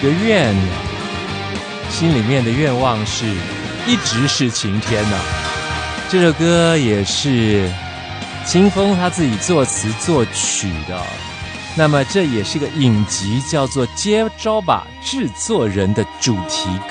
个愿，心里面的愿望是一直是晴天呢。这首歌也是清风他自己作词作曲的，那么这也是个影集叫做《接招吧制作人》的主题